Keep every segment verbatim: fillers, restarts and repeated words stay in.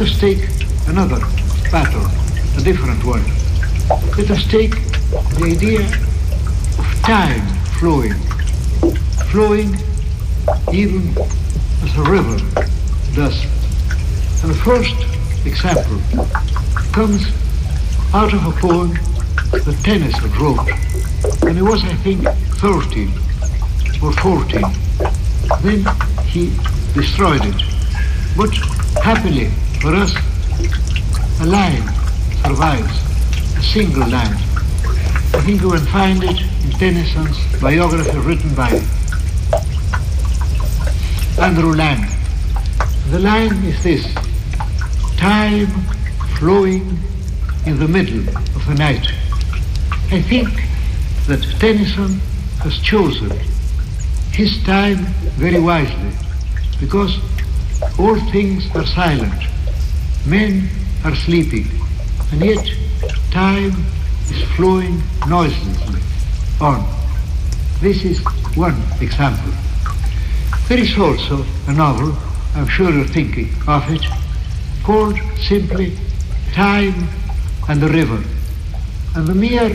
us take another pattern, a different one. Let us take the idea of time flowing, flowing even as a river does. And the first example comes out of a poem that Tennyson wrote when he was, I think, thirteen or fourteen. Then he destroyed it. But happily for us, a line survives, a single line. I think you will find it in Tennyson's biography written by Andrew Lang. The line is this: time flowing in the middle of the night. I think that Tennyson has chosen his time very wisely, because all things are silent, men are sleeping, and yet time is flowing noiselessly on. This is one example. There is also a novel, I'm sure you're thinking of it, called simply Time and the River. And the mere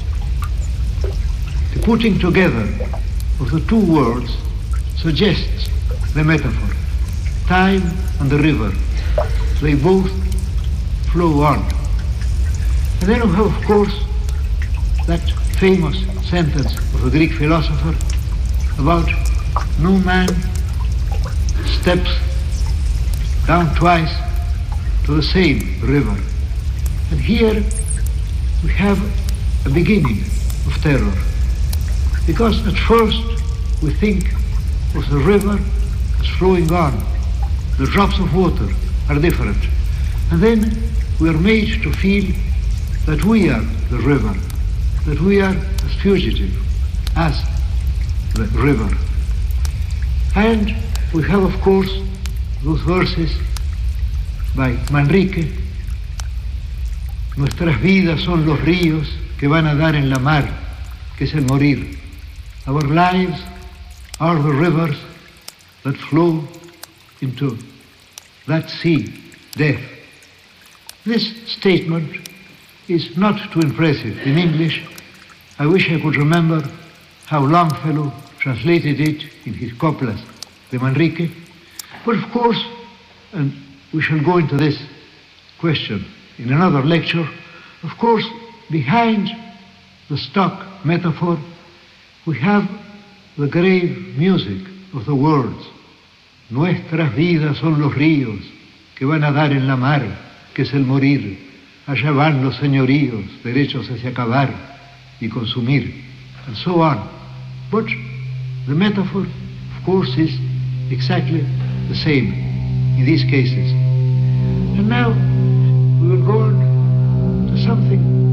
the putting together of the two words suggests the metaphor. Time and the river, they both flow on. And then we have, of course, that famous sentence of a Greek philosopher about no man steps down twice to the same river. And here we have a beginning of terror, because at first we think of the river as flowing on. The drops of water are different. And then we are made to feel that we are the river, that we are as fugitive as the river. And we have, of course, those verses by Manrique: nuestras vidas son los ríos que van a dar en la mar, que es el morir. Our lives are the rivers that flow into that sea, death. This statement is not too impressive in English. I wish I could remember how Longfellow translated it in his coplas de Manrique. But of course, and we shall go into this question in another lecture, of course, behind the stock metaphor, we have the grave music of the words. Nuestras vidas son los ríos que van a dar en la mar, que es el morir. Allá van los señoríos, derechos hacia acabar y consumir, and so on. But the metaphor, of course, is exactly the same in these cases. And now we will go on to something